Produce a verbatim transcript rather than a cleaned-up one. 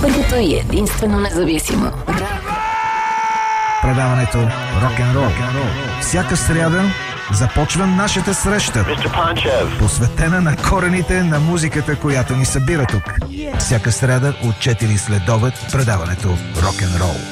Първото и единствено независимо. Предаването Рок-н-рол. Всяка сряда започва нашата среща, посветена на корените на музиката, която ни събира тук. Всяка сряда от четири след обед предаването Рок-н-рол.